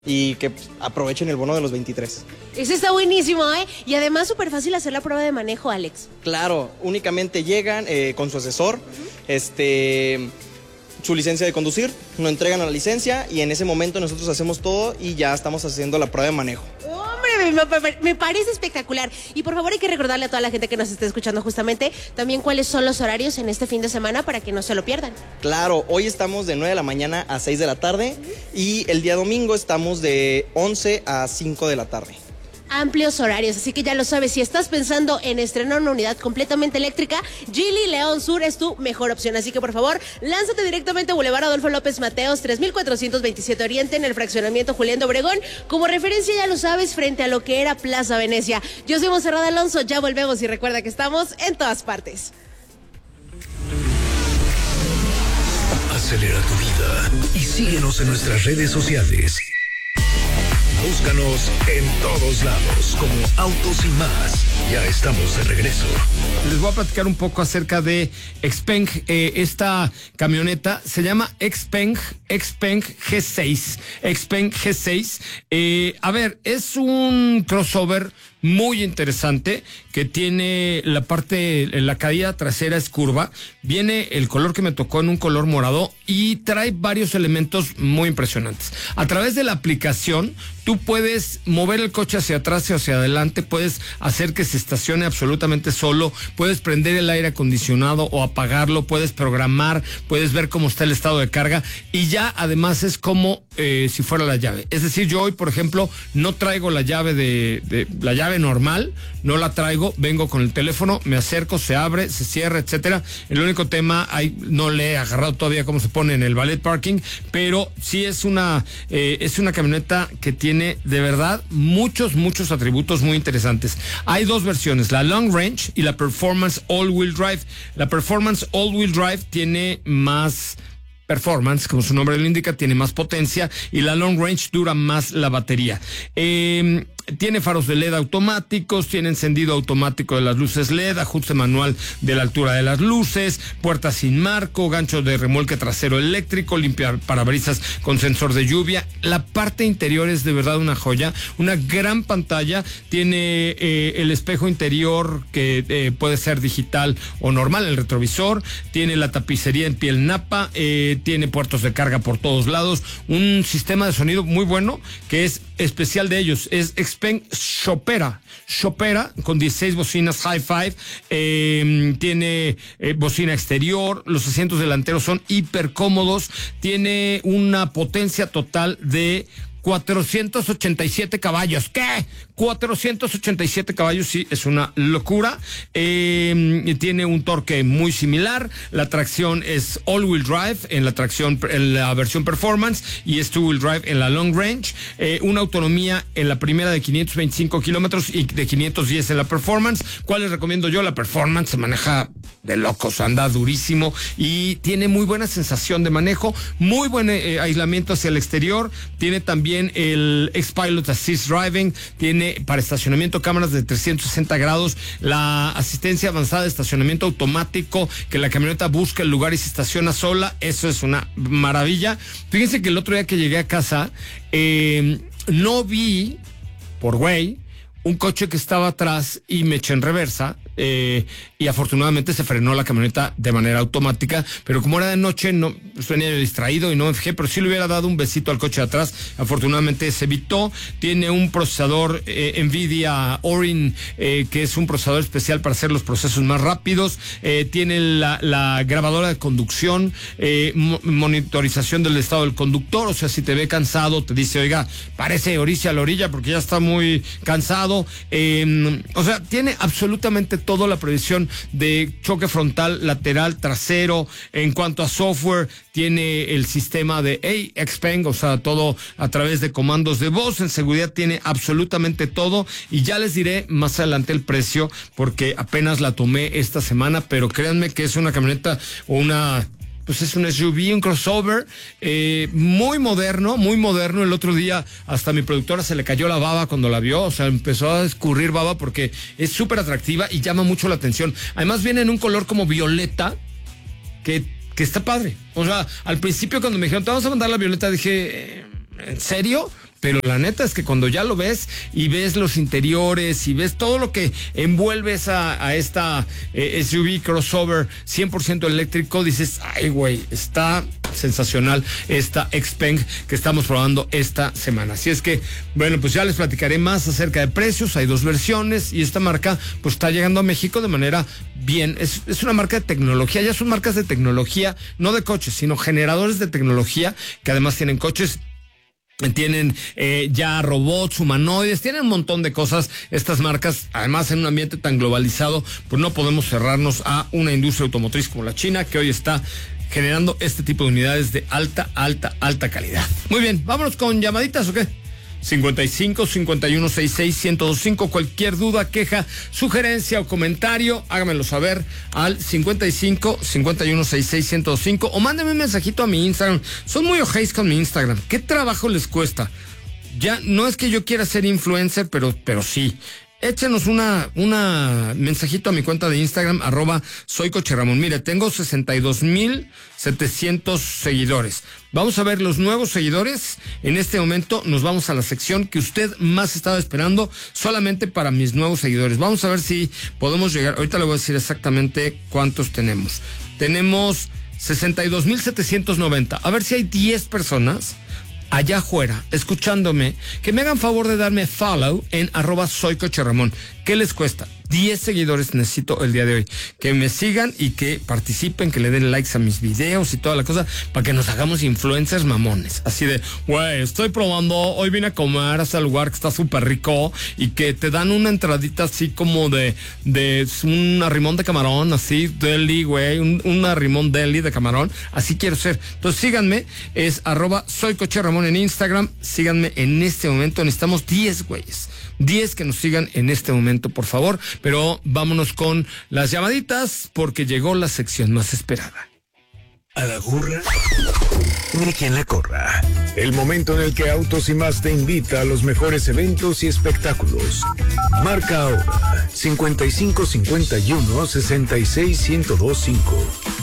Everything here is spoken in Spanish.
y que aprovechen el bono de los 23. Ese está buenísimo, ¿eh? Y además súper fácil hacer la prueba de manejo, Alex. Claro, únicamente llegan con su asesor, su licencia de conducir, nos entregan la licencia y en ese momento nosotros hacemos todo y ya estamos haciendo la prueba de manejo. Hombre, me parece espectacular. Y por favor hay que recordarle a toda la gente que nos está escuchando justamente también cuáles son los horarios en este fin de semana para que no se lo pierdan. Claro, hoy estamos de 9 de la mañana a 6 de la tarde y el día domingo estamos de 11 a 5 de la tarde. Amplios horarios, así que ya lo sabes, si estás pensando en estrenar una unidad completamente eléctrica, Geely León Sur es tu mejor opción, así que por favor, lánzate directamente a Boulevard Adolfo López Mateos, 3427 Oriente, en el fraccionamiento Julián de Obregón, como referencia ya lo sabes, frente a lo que era Plaza Venecia. Yo soy Monserrat Alonso, ya volvemos y recuerda que estamos en todas partes. Acelera tu vida y síguenos en nuestras redes sociales. Búscanos en todos lados como Autos y Más. Ya estamos de regreso. Les voy a platicar un poco acerca de Xpeng. Esta camioneta se llama Xpeng G6. Xpeng G6. A ver, es un crossover muy interesante que tiene la caída trasera es curva. Viene el color que me tocó en un color morado y trae varios elementos muy impresionantes. A través de la aplicación, tú puedes mover el coche hacia atrás y hacia adelante, puedes hacer que se estacione absolutamente solo, puedes prender el aire acondicionado o apagarlo, puedes programar, puedes ver cómo está el estado de carga y ya además es como si fuera la llave. Es decir, yo hoy, por ejemplo, no traigo la llave la llave normal, no la traigo, vengo con el teléfono, me acerco, se abre, se cierra, etcétera. El único tema, no le he agarrado todavía cómo se pone en el valet parking, pero sí es una camioneta que tiene de verdad muchos atributos muy interesantes. Hay dos versiones, la Long Range y la Performance All-Wheel Drive. La Performance All-Wheel Drive tiene más performance, como su nombre lo indica, tiene más potencia y la Long Range dura más la batería. Tiene faros de LED automáticos, tiene encendido automático de las luces LED, ajuste manual de la altura de las luces, puertas sin marco, gancho de remolque trasero eléctrico, limpia parabrisas con sensor de lluvia. La parte interior es de verdad una joya, una gran pantalla, tiene el espejo interior que puede ser digital o normal, el retrovisor, tiene la tapicería en piel napa, tiene puertos de carga por todos lados, un sistema de sonido muy bueno que es especial de ellos, es Xpeng Chopera con 16 bocinas Hi-Fi, tiene bocina exterior, los asientos delanteros son hiper cómodos, tiene una potencia total de 487 caballos. ¿Qué? 487 caballos, sí, es una locura. Tiene un torque muy similar. La tracción es all-wheel drive en la versión performance y es two-wheel drive en la long range. Una autonomía en la primera de 525 kilómetros y de 510 en la performance. ¿Cuál les recomiendo yo? La performance se maneja de locos, anda durísimo y tiene muy buena sensación de manejo, muy buen aislamiento hacia el exterior. Tiene también el X-Pilot Assist Driving, tiene para estacionamiento cámaras de 360 grados, la asistencia avanzada de estacionamiento automático, que la camioneta busca el lugar y se estaciona sola. Eso es una maravilla. Fíjense que el otro día que llegué a casa, no vi, por güey, un coche que estaba atrás y me eché en reversa, y afortunadamente se frenó la camioneta de manera automática, pero como era de noche, no, pues venía distraído y no me fijé, pero sí le hubiera dado un besito al coche de atrás. Afortunadamente se evitó. Tiene un procesador NVIDIA Orin, que es un procesador especial para hacer los procesos más rápidos. Tiene la grabadora de conducción, monitorización del estado del conductor, o sea, si te ve cansado, te dice, oiga, parece orilla a la orilla porque ya está muy cansado. O sea, tiene absolutamente todo, la previsión de choque frontal, lateral, trasero. En cuanto a software, tiene el sistema de Xpeng, o sea, todo a través de comandos de voz. En seguridad tiene absolutamente todo y ya les diré más adelante el precio porque apenas la tomé esta semana, pero créanme que es una camioneta o pues es un SUV, un crossover, muy moderno. El otro día hasta mi productora se le cayó la baba cuando la vio, o sea, empezó a escurrir baba porque es súper atractiva y llama mucho la atención. Además viene en un color como violeta, que está padre. O sea, al principio cuando me dijeron, te vamos a mandar la violeta, dije, ¿en serio? pero la neta es que cuando ya lo ves y ves los interiores y ves todo lo que envuelve a esta SUV crossover 100% eléctrico, dices, ay güey, está sensacional esta Xpeng que estamos probando esta semana. Así es que, bueno, pues ya les platicaré más acerca de precios. Hay 2 versiones y esta marca pues está llegando a México de manera bien. Es una marca de tecnología, ya son marcas de tecnología, no de coches, sino generadores de tecnología que además tienen coches. Tienen ya robots, humanoides, tienen un montón de cosas. Estas marcas, además en un ambiente tan globalizado, pues no podemos cerrarnos a una industria automotriz como la China, que hoy está generando este tipo de unidades de alta calidad. Muy bien, vámonos con llamaditas, ¿o qué? 55 51 66 1025. Cualquier duda, queja, sugerencia o comentario, hágamelo saber al 55 51 66 1025 o mándeme un mensajito a mi Instagram. Son muy ojeis con mi Instagram. ¿Qué trabajo les cuesta? Ya no es que yo quiera ser influencer, pero sí. Échenos una mensajito a mi cuenta de Instagram, @soycocheramón. Mire, tengo 62,700 seguidores. Vamos a ver los nuevos seguidores. En este momento nos vamos a la sección que usted más estaba esperando, solamente para mis nuevos seguidores. Vamos a ver si podemos llegar. Ahorita le voy a decir exactamente cuántos tenemos. Tenemos 62,790. A ver si hay 10 personas allá afuera, escuchándome, que me hagan favor de darme follow en @soycocheramón. ¿Qué les cuesta? 10 seguidores necesito el día de hoy. Que me sigan y que participen, que le den likes a mis videos y toda la cosa, para que nos hagamos influencers mamones. Así de, güey, estoy probando, hoy vine a comer a ese lugar que está súper rico, y que te dan una entradita así como de un arrimón de camarón, así, deli, güey, un arrimón deli de camarón. Así quiero ser. Entonces síganme, es @soycocheramón en Instagram. Síganme en este momento. Necesitamos 10 güeyes. 10 que nos sigan en este momento, por favor. Pero vámonos con las llamaditas, porque llegó la sección más esperada. A la burra, ni quien la corra. El momento en el que Autos y Más te invita a los mejores eventos y espectáculos. Marca ahora 55 51 66 1025.